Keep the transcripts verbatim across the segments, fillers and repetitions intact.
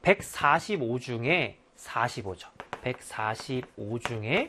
백사십오 중에 사십오죠. 백사십오 중에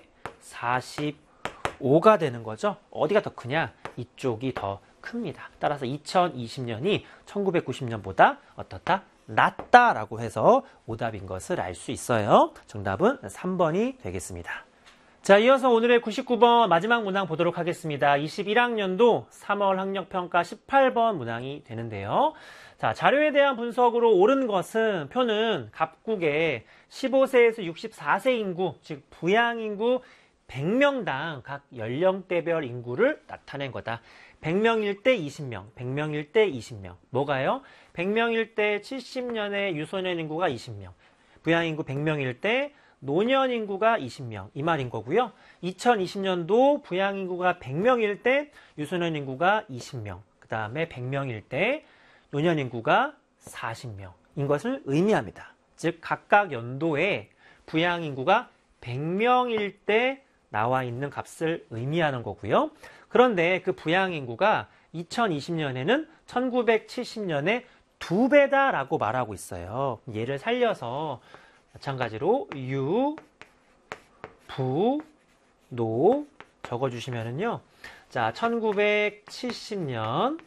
사십오가 되는 거죠. 어디가 더 크냐? 이쪽이 더 큽니다. 따라서 이천이십 년이 천구백구십 년보다 어떻다? 낮다라고 해서 오답인 것을 알 수 있어요. 정답은 삼 번이 되겠습니다. 자, 이어서 오늘의 구십구 번 마지막 문항 보도록 하겠습니다. 이십일 학년도 삼월 학력평가 십팔 번 문항이 되는데요. 자, 자료에 대한 분석으로 옳은 것은 표는 갑국의 십오 세에서 육십사 세 인구, 즉 부양인구 백 명당 각 연령대별 인구를 나타낸 거다. 백 명일 때 이십 명, 백 명일 때 이십 명. 뭐가요? 백 명일 때 칠십 년의 유소년 인구가 이십 명, 부양인구 백 명일 때 노년 인구가 이십 명, 이 말인 거고요. 이천이십 년도 부양인구가 백 명일 때 유소년 인구가 이십 명, 그 다음에 백 명일 때 노년 인구가 사십 명인 것을 의미합니다. 즉 각각 연도에 부양인구가 백 명일 때 나와 있는 값을 의미하는 거고요. 그런데 그 부양인구가 이천이십 년에는 천구백칠십 년의 두 배다라고 말하고 있어요. 얘를 살려서 마찬가지로 유, 부, 노 적어주시면은요. 자, 천구백칠십 년,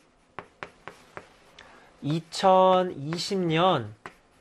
이천이십 년.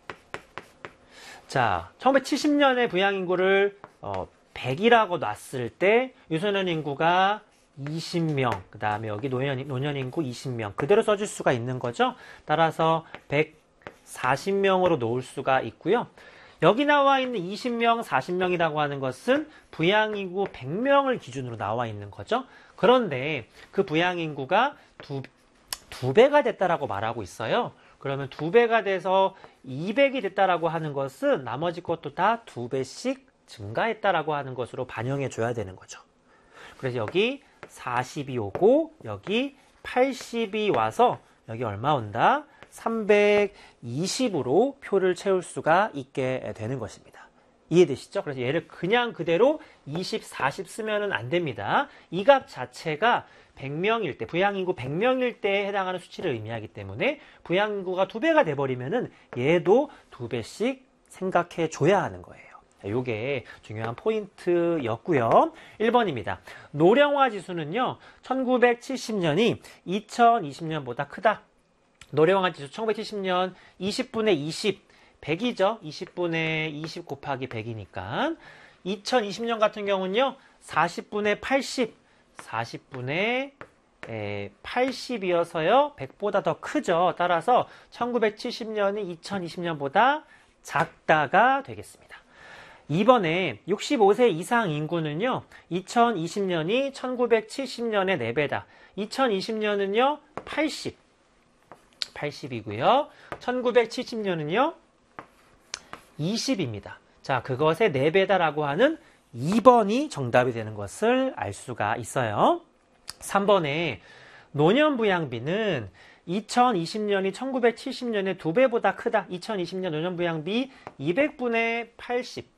자, 천구백칠십 년에 부양인구를 어, 백이라고 놨을 때 유소년 인구가 이십 명, 그 다음에 여기 노년, 노년 인구 이십 명 그대로 써줄 수가 있는 거죠. 따라서 백사십 명으로 놓을 수가 있고요. 여기 나와 있는 이십 명, 사십 명이라고 하는 것은 부양인구 백 명을 기준으로 나와 있는 거죠. 그런데 그 부양인구가 두, 두 배가 됐다라고 말하고 있어요. 그러면 두 배가 돼서 이백이 됐다라고 하는 것은 나머지 것도 다 두 배씩 증가했다라고 하는 것으로 반영해 줘야 되는 거죠. 그래서 여기 사십이 오고 여기 팔십이 와서 여기 얼마 온다? 삼백이십으로 표를 채울 수가 있게 되는 것입니다. 이해되시죠? 그래서 얘를 그냥 그대로 이십, 사십 쓰면은 안 됩니다. 이 값 자체가 백 명일 때, 부양인구 백 명일 때에 해당하는 수치를 의미하기 때문에 부양인구가 두 배가 돼버리면은 얘도 두 배씩 생각해 줘야 하는 거예요. 이게 중요한 포인트였고요. 일 번입니다. 노령화 지수는요. 천구백칠십 년이 이천이십 년보다 크다. 노령화 지수 천구백칠십 년 이십 분의 이십, 백이죠. 이십 분의 이십 곱하기 백이니까. 이천이십 년 같은 경우는요. 사십 분의 팔십, 사십 분의 팔십이어서요. 백보다 더 크죠. 따라서 천구백칠십 년이 이천이십 년보다 작다가 되겠습니다. 이 번에 육십오 세 이상 인구는요. 이천이십 년이 천구백칠십 년의 네 배다. 이천이십 년은요. 팔십. 팔십이고요. 천구백칠십 년은요. 이십입니다. 자, 그것의 네 배다라고 하는 이 번이 정답이 되는 것을 알 수가 있어요. 삼 번에 노년부양비는 이천이십 년이 천구백칠십 년의 두 배보다 크다. 이천이십 년 노년부양비 이백 분의 팔십.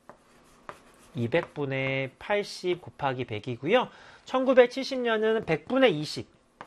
이백 분의 팔십 곱하기 백이고요. 천구백칠십 년은 백 분의 이십.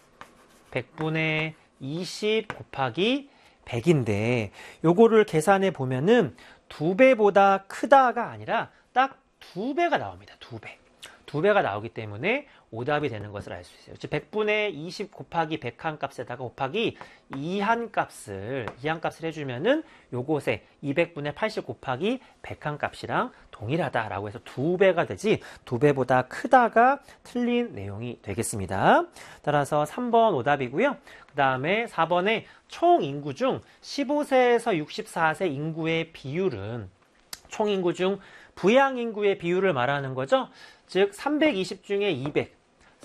백 분의 이십 곱하기 백인데 요거를 계산해 보면은 두 배보다 크다가 아니라 딱 두 배가 나옵니다. 두 배. 두 배가 나오기 때문에 오답이 되는 것을 알 수 있어요. 즉 백 분의 이십 곱하기 백 한 값에다가 곱하기 이 한 값을 이 한 값을 해주면은 요곳에 이백 분의 팔십 곱하기 백 한 값이랑 동일하다라고 해서 두 배가 되지 두 배보다 크다가 틀린 내용이 되겠습니다. 따라서 삼 번 오답이고요. 그 다음에 사 번에 총 인구 중 십오 세에서 육십사 세 인구의 비율은 총 인구 중 부양 인구의 비율을 말하는 거죠. 즉 삼백이십 중에 이백,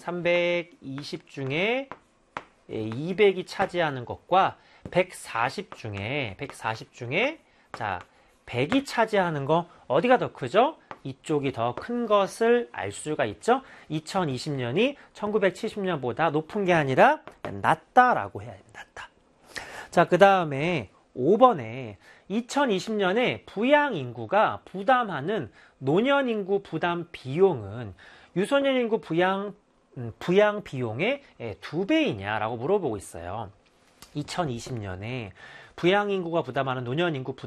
삼백이십 중에 이백이 차지하는 것과 백사십 중에 백사십 중에 자 백이 차지하는 거 어디가 더 크죠? 이쪽이 더 큰 것을 알 수가 있죠. 이천이십 년이 천구백칠십 년보다 높은 게 아니라 낮다라고 해야 됩니다. 낮다. 자, 그 다음에 오 번에 이천이십 년에 부양 인구가 부담하는 노년 인구 부담 비용은 유소년 인구 부양, 부양 비용의 두 배이냐라고 물어보고 있어요. 이천이십 년에 부양 인구가 부담하는 노년 인구 부담